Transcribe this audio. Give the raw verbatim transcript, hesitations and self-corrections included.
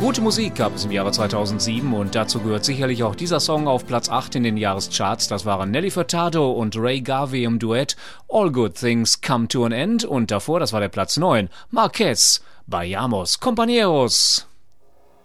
Gute Musik gab es im Jahre zweitausendsieben und dazu gehört sicherlich auch dieser Song auf Platz acht in den Jahrescharts. Das waren Nelly Furtado und Ray Garvey im Duett All Good Things Come to an End und davor, das war der Platz neun, Marquez, Vayamos Compañeros.